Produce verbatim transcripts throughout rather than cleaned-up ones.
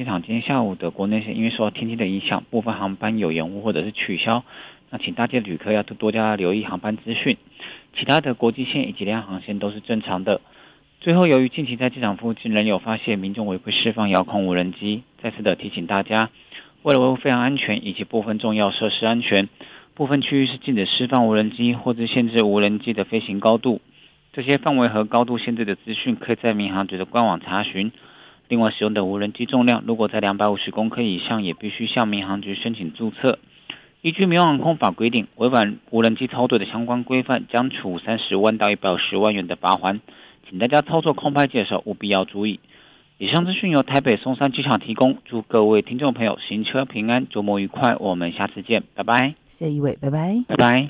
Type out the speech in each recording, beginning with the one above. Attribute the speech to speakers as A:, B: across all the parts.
A: 机场今天下午的国内线因为受到天气的影响，部分航班有延误或者是取消，那请大家旅客要多加留意航班资讯。其他的国际线以及联航线都是正常的。最后，由于近期在机场附近仍有发现民众违规释放遥控无人机，再次的提醒大家，为了维护飞航安全以及部分重要设施安全，部分区域是禁止释放无人机或者限制无人机的飞行高度。这些范围和高度限制的资讯可以在民航局的官网查询。另外，使用的无人机重量如果在两百五十公克以上，也必须向民航局申请注册。依据民用航空法规定，违反无人机操作的相关规范，将处三十万到一百五十万元的罚锾。请大家操作空拍机的时候务必要注意。以上资讯由台北松山机场提供，祝各位听众朋友行车平安，周末愉快，我们下次见，拜拜。
B: 谢谢一位，拜拜，
A: 拜拜。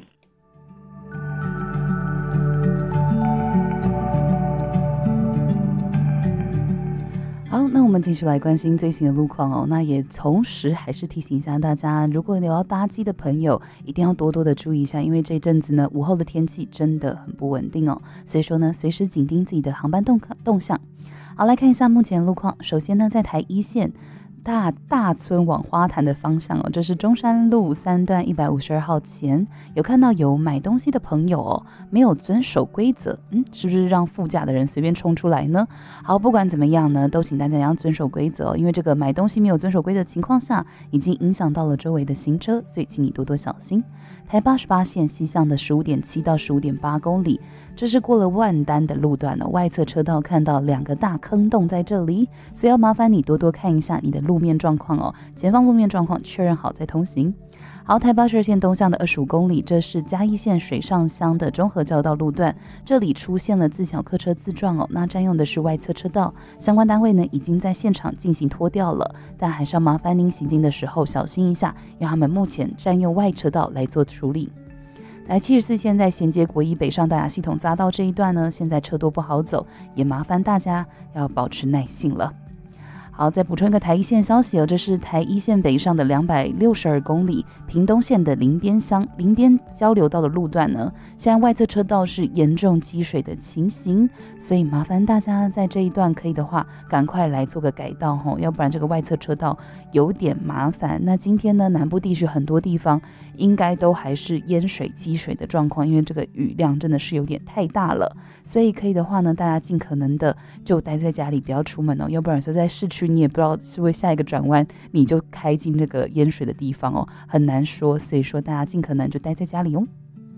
B: 好，那我们继续来关心最新的路况哦。那也同时还是提醒一下大家，如果你要搭机的朋友，一定要多多的注意一下，因为这阵子呢，午后的天气真的很不稳定哦。所以说呢，随时紧盯自己的航班动动向。好，来看一下目前的路况。首先呢，在台一线大大村往花坛的方向哦，这是中山路三段一百五十二号前，有看到有买东西的朋友哦，没有遵守规则，嗯，是不是让副驾的人随便冲出来呢？好，不管怎么样呢，都请大家要遵守规则哦，因为这个买东西没有遵守规则的情况下，已经影响到了周围的行车，所以请你多多小心。台八十八线西向的 十五点七 到 十五点八 公里，这是过了万丹的路段哦，外侧车道看到两个大坑洞在这里，所以要麻烦你多多看一下你的路面状况哦，前方路面状况确认好再通行。好，台八十二线东向的二十五公里，这是嘉义县水上乡的中和交道路段，这里出现了自小客车自撞哦，那占用的是外侧车道，相关单位呢已经在现场进行拖吊了，但还是要麻烦您行进的时候小心一下，因为他们目前占用外车道来做处理。来七十四线在衔接国一北上大雅系统匝道这一段呢，现在车多不好走，也麻烦大家要保持耐性了。好，再补充一个台一线消息哦，这是台一线北上的两百六十二公里，屏东县的林边乡林边交流道的路段呢，现在外侧车道是严重积水的情形，所以麻烦大家在这一段可以的话，赶快来做个改道吼，要不然这个外侧车道有点麻烦。那今天呢，南部地区很多地方应该都还是淹水积水的状况，因为这个雨量真的是有点太大了，所以可以的话呢，大家尽可能的就待在家里，不要出门哦，要不然说在市区你也不知道是不是下一个转弯你就开进这个淹水的地方哦，很难说，所以说大家尽可能就待在家里哦。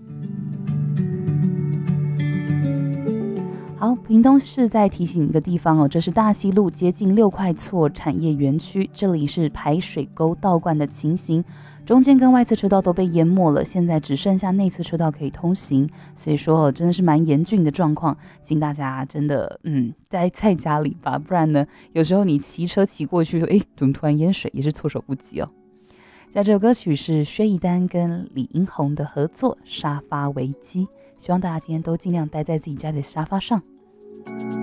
B: 好，屏东市在提醒一个地方哦，这是大溪路接近六块厝产业园区，这里是排水沟倒灌的情形，中间跟外侧车道都被淹没了，现在只剩下内侧车道可以通行，所以说真的是蛮严峻的状况，请大家真的嗯待在家里吧，不然呢，有时候你骑车骑过去说，哎，怎么突然淹水，也是措手不及哦。在这首歌曲是薛逸丹跟李英宏的合作《沙发危机》，希望大家今天都尽量待在自己家里的沙发上。